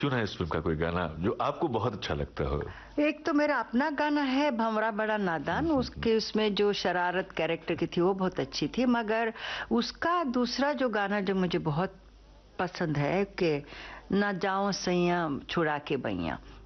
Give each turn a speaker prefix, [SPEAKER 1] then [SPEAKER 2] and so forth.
[SPEAKER 1] क्यों ना इस फिल्म का कोई गाना जो आपको बहुत अच्छा लगता हो।
[SPEAKER 2] एक तो मेरा अपना गाना है भंवरा बड़ा नादान, उसके उसमें जो शरारत कैरेक्टर की थी वो बहुत अच्छी थी, मगर उसका दूसरा जो गाना जो मुझे बहुत पसंद है कि ना जाओ सैया छुड़ा के बैया,